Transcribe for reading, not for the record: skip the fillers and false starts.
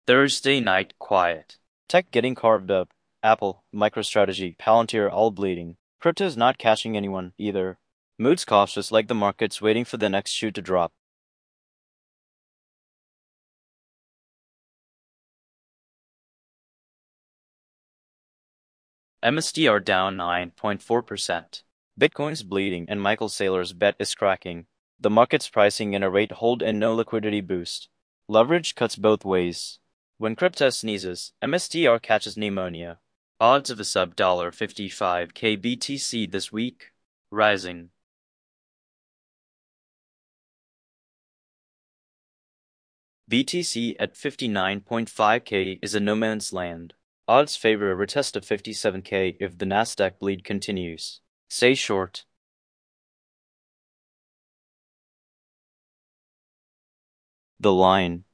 Thursday night quiet. Tech getting carved up. Apple, MicroStrategy, Palantir all bleeding. Crypto's not catching anyone either. Mood's cautious like the market's waiting for the next shoe to drop. MSTR down 9.4%. Bitcoin's bleeding and Michael Saylor's bet is cracking. The market's pricing in a rate hold and no liquidity boost. Leverage cuts both ways. When crypto sneezes, MSTR catches pneumonia. Odds of a sub $55K BTC this week. Rising. BTC at 59.5K is a no man's land. Odds favor a retest of 57K if the Nasdaq bleed continues. Stay short. The line.